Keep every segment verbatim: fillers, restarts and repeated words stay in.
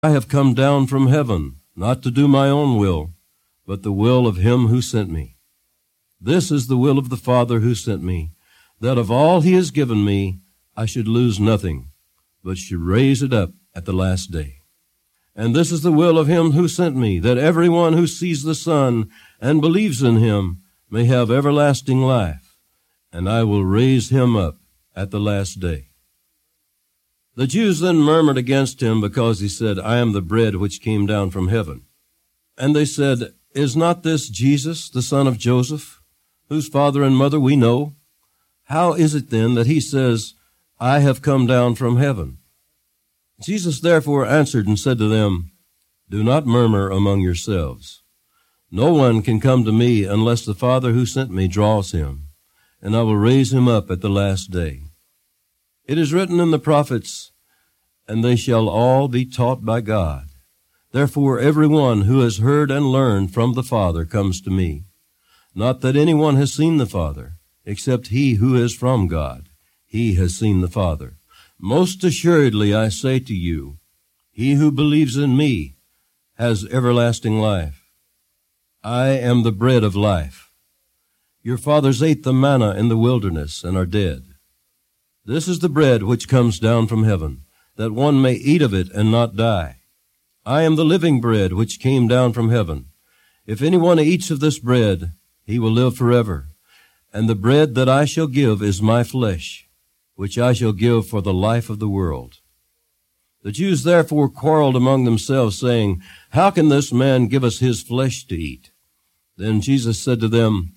I have come down from heaven, not to do my own will, but the will of him who sent me. This is the will of the Father who sent me, that of all he has given me, I should lose nothing, but should raise it up at the last day. And this is the will of him who sent me, that everyone who sees the Son and believes in him may have everlasting life, and I will raise him up at the last day. The Jews then murmured against him because he said, I am the bread which came down from heaven. And they said, Is not this Jesus, the son of Joseph, whose father and mother we know? How is it then that he says, I have come down from heaven? Jesus therefore answered and said to them, Do not murmur among yourselves. No one can come to me unless the Father who sent me draws him, and I will raise him up at the last day. It is written in the prophets, And they shall all be taught by God. Therefore everyone who has heard and learned from the Father comes to me. Not that anyone has seen the Father, except he who is from God. He has seen the Father. Most assuredly I say to you, he who believes in me has everlasting life. I am the bread of life. Your fathers ate the manna in the wilderness and are dead. This is the bread which comes down from heaven, that one may eat of it and not die. I am the living bread which came down from heaven. If anyone eats of this bread, he will live forever. And the bread that I shall give is my flesh, which I shall give for the life of the world. The Jews therefore quarreled among themselves, saying, How can this man give us his flesh to eat? Then Jesus said to them,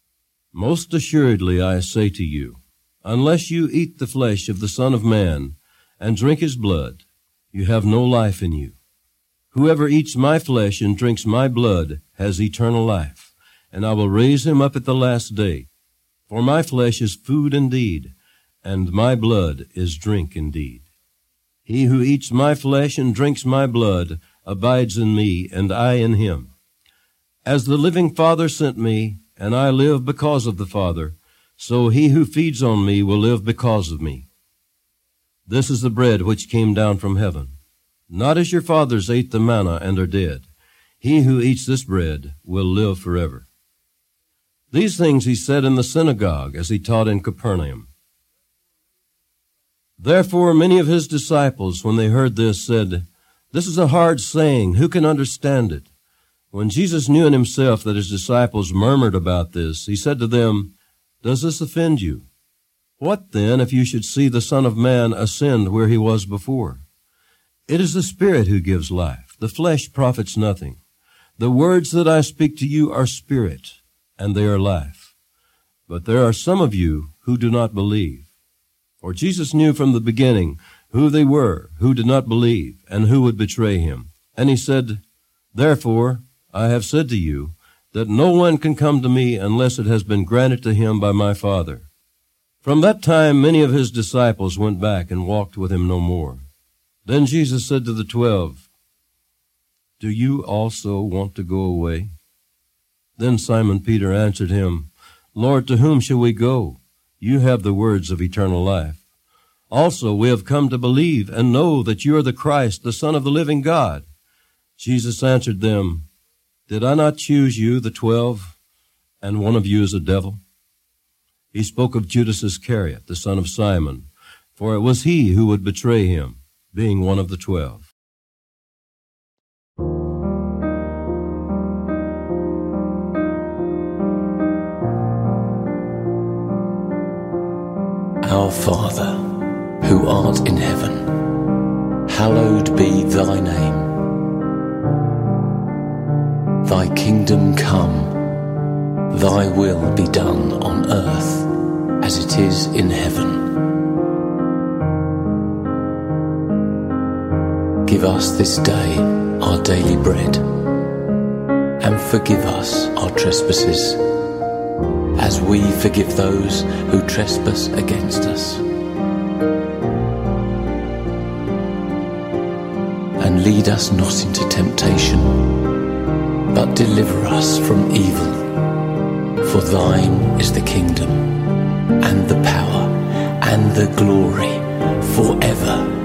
Most assuredly I say to you, unless you eat the flesh of the Son of Man and drink his blood, you have no life in you. Whoever eats my flesh and drinks my blood has eternal life, and I will raise him up at the last day. For my flesh is food indeed, and my blood is drink indeed. He who eats my flesh and drinks my blood abides in me, and I in him. As the living Father sent me, and I live because of the Father, so he who feeds on me will live because of me. This is the bread which came down from heaven. Not as your fathers ate the manna and are dead. He who eats this bread will live forever. These things he said in the synagogue as he taught in Capernaum. Therefore many of his disciples, when they heard this, said, This is a hard saying. Who can understand it? When Jesus knew in himself that his disciples murmured about this, he said to them, Does this offend you? What then if you should see the Son of Man ascend where he was before? It is the Spirit who gives life. The flesh profits nothing. The words that I speak to you are spirit, and they are life. But there are some of you who do not believe. For Jesus knew from the beginning who they were who did not believe and who would betray him. And he said, Therefore I have said to you that no one can come to me unless it has been granted to him by my Father. From that time many of his disciples went back and walked with him no more. Then Jesus said to the twelve, Do you also want to go away? Then Simon Peter answered him, Lord, to whom shall we go? You have the words of eternal life. Also we have come to believe and know that you are the Christ, the Son of the living God. Jesus answered them, Did I not choose you, the twelve, and one of you is a devil? He spoke of Judas Iscariot, the son of Simon, for it was he who would betray him, being one of the twelve. Our Father, who art in heaven, hallowed be thy name. Thy kingdom come, thy will be done on earth as it is in heaven. Give us this day our daily bread, and forgive us our trespasses, as we forgive those who trespass against us. And lead us not into temptation, but deliver us from evil. For thine is the kingdom, and the power, and the glory, forever.